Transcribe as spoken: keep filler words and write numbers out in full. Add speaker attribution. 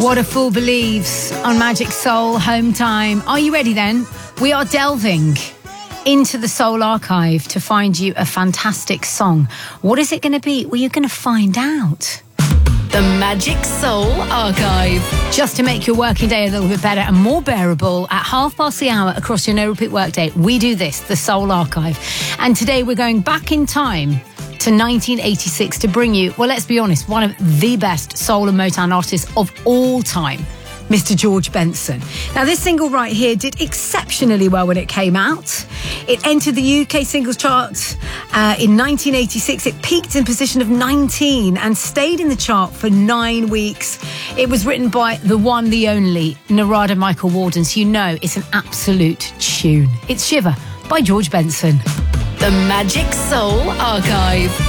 Speaker 1: What a Fool Believes on Magic Soul Home Time. Are you ready then? We are delving into the Soul Archive to find you a fantastic song. What is it going to be? Well, you're going to find out. The Magic Soul Archive. Just to make your working day a little bit better and more bearable, at half past the hour across your no repeat workday, we do this, the Soul Archive. And today we're going back in time to nineteen eighty-six to bring you, well, let's be honest, one of the best soul and Motown artists of all time, Mister George Benson. Now, this single right here did exceptionally well when it came out. It entered the U K singles chart uh, in nineteen eighty-six. It peaked in position of nineteen and stayed in the chart for nine weeks. It was written by the one, the only, Narada Michael Walden, so you know it's an absolute tune. It's Shiver by George Benson. The Magic Soul Archive.